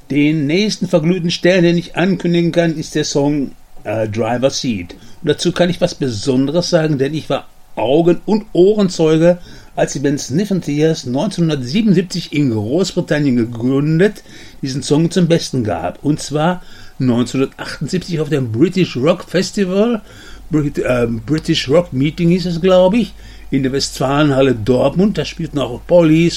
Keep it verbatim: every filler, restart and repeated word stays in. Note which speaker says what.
Speaker 1: Den nächsten verglühten Stern, den ich ankündigen kann, ist der Song äh, Driver's Seat. Und dazu kann ich was Besonderes sagen, denn ich war Augen- und Ohrenzeuge, als die Band Sniff and Tears neunzehnhundertsiebenundsiebzig in Großbritannien gegründet diesen Song zum Besten gab. Und zwar neunzehnhundertachtundsiebzig auf dem British Rock Festival, Brit- äh, British Rock Meeting hieß es, glaube ich, in der Westfalenhalle Dortmund. Da spielten auch Police